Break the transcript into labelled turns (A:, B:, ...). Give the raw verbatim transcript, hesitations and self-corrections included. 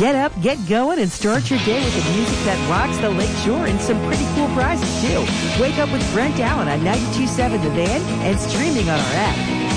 A: Get up, get going, and start your day with the music that rocks the Lake Shore and some pretty cool prizes, too. Wake up with Brent Allen on ninety-two point seven The Van and streaming on our app.